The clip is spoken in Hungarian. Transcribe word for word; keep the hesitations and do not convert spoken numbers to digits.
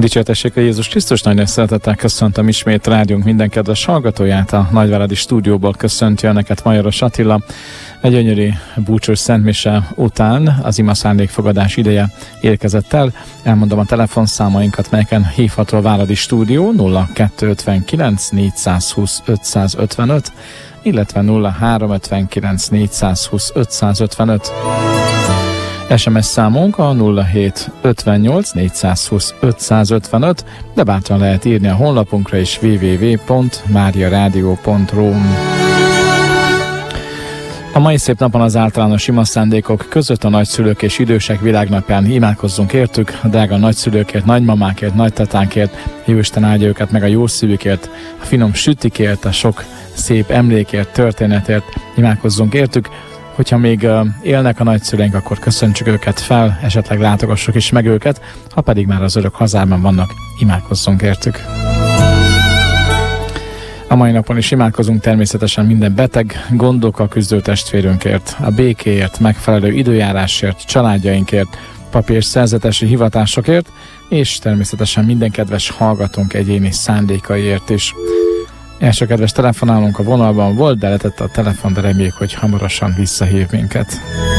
Dicsértessék a Jézus Krisztus, nagyon szeretettel köszöntöm ismét rádiónk minden kedves hallgatóját. A Nagyváradi stúdióból köszönti önöket Majoros Attila. Egy gyönyörű búcsús szentmise után az ima szándékfogadás ideje érkezett el. Elmondom a telefonszámainkat, melyeken hívható a Váradi stúdió: nulla kettő ötvenkilenc négyszázhúsz ötszázötvenöt, illetve nulla három ötvenkilenc négyszázhúsz ötszázötvenöt. es em es számunk a nulla hét ötvennyolc négyszázhúsz ötszázötvenöt, de bátran lehet írni a honlapunkra is, double-u double-u double-u pont máriaradio pont ru. A mai szép napon az általános imaszándékok között a nagyszülők és idősek világnapján imádkozzunk értük, a drága nagyszülőkért, nagymamákért, nagytatánkért, Jóisten áldja őket meg a jó szívükért, a finom sütikért, a sok szép emlékért, történetért imádkozzunk értük. Hogyha még élnek a nagyszüleink, akkor köszöntsük őket fel, esetleg látogassuk is meg őket, ha pedig már az örök hazában vannak, imádkozzunk értük. A mai napon is imádkozunk természetesen minden beteg, gondokkal küzdő testvérünkért, a békéért, megfelelő időjárásért, családjainkért, papi és szerzetesi hivatásokért, és természetesen minden kedves hallgatónk egyéni szándékaiért is. Első kedves telefonálunk a vonalban volt, de letette a telefon, de reméljük, hogy hamarosan visszahív minket.